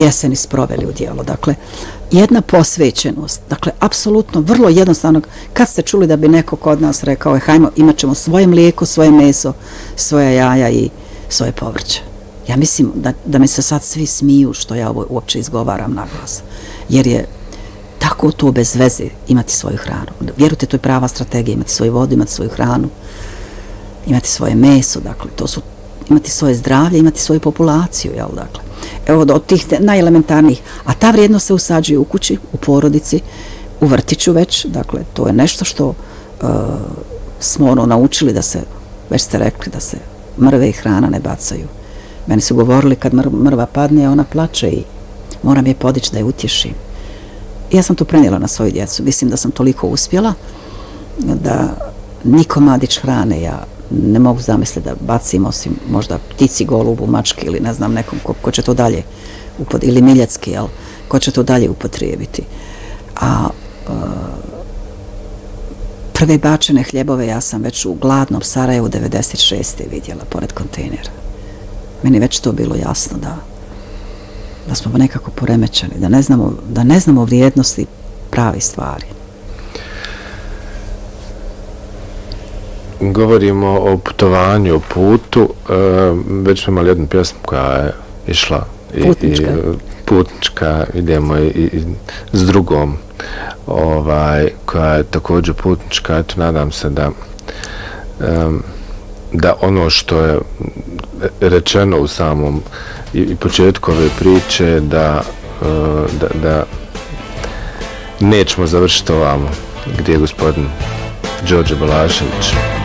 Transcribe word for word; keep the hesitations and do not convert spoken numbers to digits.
jeseni sproveli u djelo. Dakle, jedna posvećenost, dakle, apsolutno vrlo jednostavno. Kad ste čuli da bi neko kod nas rekao, hajmo, imat ćemo svoje mlijeko, svoje meso, svoja jaja i svoje povrće. Ja mislim da, da mi se sad svi smiju što ja ovo uopće izgovaram na glas. Jer je tako to bez veze imati svoju hranu. Vjerujte, to je prava strategija, imati svoju vodu, imati svoju hranu, imati svoje meso, dakle, to su, imati svoje zdravlje, imati svoju populaciju, jel, dakle. Evo, od tih najelementarnijih, a ta vrijednost se usađuje u kući, u porodici, u vrtiću već, dakle, to je nešto što uh, smo ono naučili da se, već ste rekli, da se mrve i hrana ne bacaju. Meni su govorili kad mr, mrva padne, ona plače i moram je podići da je utješim. I ja sam to prenijela na svoju djecu. Mislim da sam toliko uspjela da ni komadić hrane ja ne mogu zamisliti da bacim, osim možda ptici, golubu, mački ili ne znam nekom ko, ko će to dalje upod, ili miljacki, jel, ko će to dalje upotrijebiti. A uh, prve bačene hljebove ja sam već u gladnom Sarajevu devedeset šeste vidjela pored kontejnera. Meni već to bilo jasno da da smo nekako poremećeni, da ne znamo, da ne znamo vrijednosti pravi stvari. Govorimo o putovanju, o putu, e, već smo imali jednu pjesmu koja je išla i, putnička. i putnička, idemo i, i s drugom ovaj, koja je također putnička. Eto, nadam se da um, da ono što je rečeno u samom i, i početku ove priče da, uh, da, da nećemo završiti ovamo gdje je gospodin Đorđe Balašević